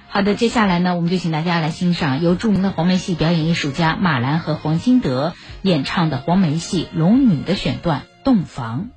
好的，接下来呢，我们就请大家来欣赏由著名的黄梅戏表演艺术家马兰和黄金德演唱的黄梅戏《龙女》的选段《洞房》。